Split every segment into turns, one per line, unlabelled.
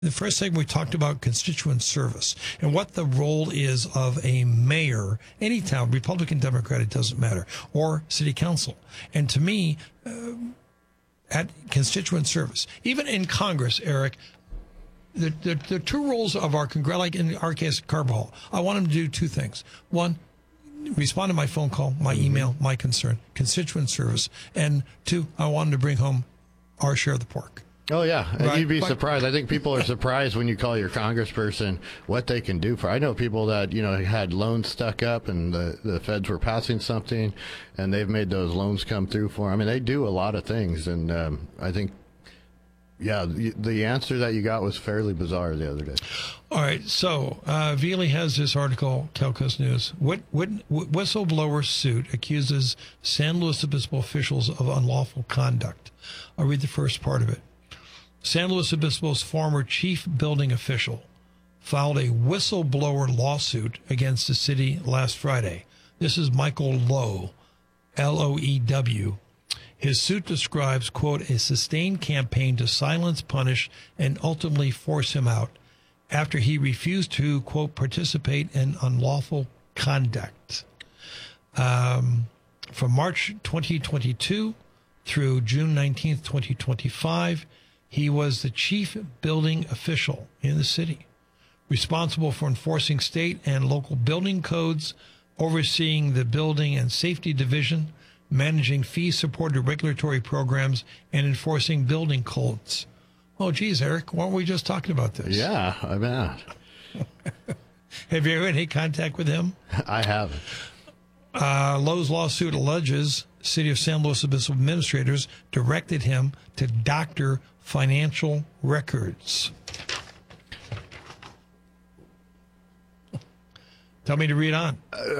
The first segment, we talked about constituent service and what the role is of a mayor, any town, Republican, Democrat, it doesn't matter, or city council. And to me, at constituent service, even in Congress, Eric, the two roles of our Congress, like in our case, Carbajal, I want him to do two things. One, respond to my phone call, my email, my concern, constituent service. And two, I want him to bring home our share of the pork.
Oh, yeah. And
right.
You'd be surprised. I think people are surprised when you call your congressperson what they can do for. I know people that, had loans stuck up and the feds were passing something and they've made those loans come through for them. I mean, they do a lot of things. And I think, yeah, the answer that you got was fairly bizarre the other day.
All right. So Veely has this article, Calcos News. Whistleblower suit accuses San Luis Obispo officials of unlawful conduct. I'll read the first part of it. San Luis Obispo's former chief building official filed a whistleblower lawsuit against the city last Friday. This is Michael Lowe, L-O-E-W. His suit describes, quote, a sustained campaign to silence, punish, and ultimately force him out after he refused to, quote, participate in unlawful conduct. From March 2022 through June 19th, 2025, he was the chief building official in the city, responsible for enforcing state and local building codes, overseeing the building and safety division, managing fee-supported regulatory programs, and enforcing building codes. Oh, geez, Eric, weren't we just talking about this?
Yeah, I bet.
Have you ever had any contact with him?
I haven't.
Lowe's lawsuit alleges City of San Luis Obispo administrators directed him to doctor financial records. Tell me to read on.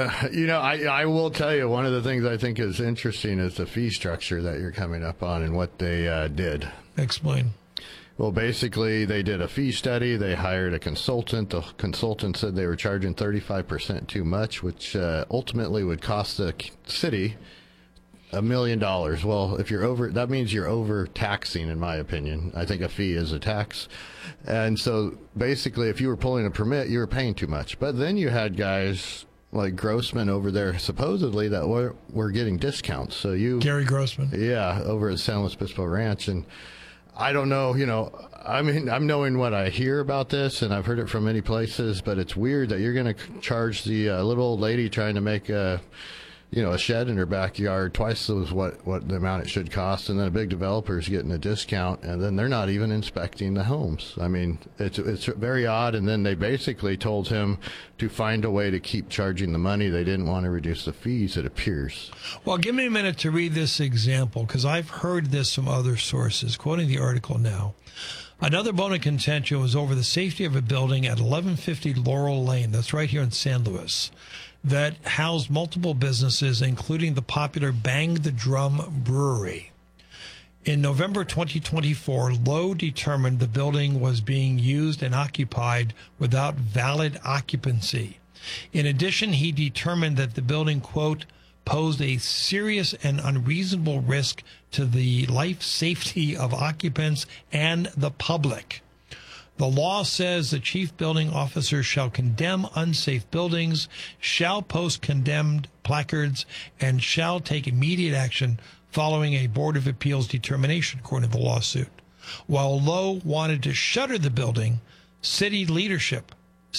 I will tell you, one of the things I think is interesting is the fee structure that you're coming up on and what they did.
Explain.
Well, basically, they did a fee study. They hired a consultant. The consultant said they were charging 35% too much, which ultimately would cost the city $1 million. Well, if you're over, that means you're overtaxing, in my opinion. I think a fee is a tax. And so basically, if you were pulling a permit, you were paying too much. But then you had guys like Grossman over there, supposedly, that were getting discounts. So
Gary Grossman.
Yeah, over at San Luis Obispo Ranch. And I don't know, I mean, I'm knowing what I hear about this, and I've heard it from many places, but it's weird that you're going to charge the little old lady trying to make a shed in her backyard twice as what the amount it should cost, and then a big developer's getting a discount, and then they're not even inspecting the homes. I mean, it's very odd, and then they basically told him to find a way to keep charging the money. They didn't want to reduce the fees, it appears.
Well, give me a minute to read this example, because I've heard this from other sources. Quoting the article now. Another bone of contention was over the safety of a building at 1150 Laurel Lane, that's right here in San Luis, that housed multiple businesses, including the popular Bang the Drum Brewery. In November 2024, Lowe determined the building was being used and occupied without valid occupancy. In addition, he determined that the building, quote, posed a serious and unreasonable risk to the life safety of occupants and the public. The law says the chief building officer shall condemn unsafe buildings, shall post condemned placards, and shall take immediate action following a Board of Appeals determination, according to the lawsuit. While Lowe wanted to shutter the building, city leadership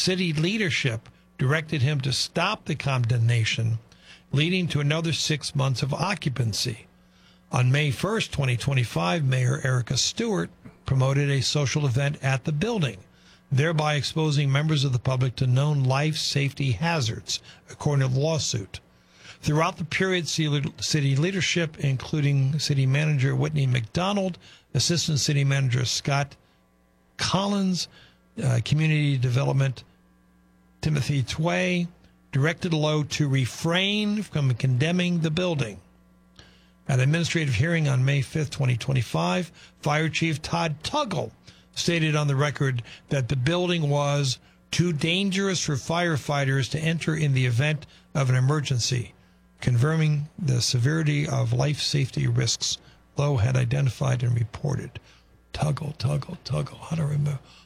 directed him to stop the condemnation, leading to another 6 months of occupancy. On May 1st, 2025, Mayor Erica Stewart promoted a social event at the building, thereby exposing members of the public to known life safety hazards, according to the lawsuit. Throughout the period, city leadership, including City Manager Whitney McDonald, Assistant City Manager Scott Collins, Community Development Timothy Tway, directed Lowe to refrain from condemning the building. At an administrative hearing on May 5th, 2025, Fire Chief Todd Tuggle stated on the record that the building was too dangerous for firefighters to enter in the event of an emergency, confirming the severity of life safety risks Lowe had identified and reported. Tuggle. How do I remember?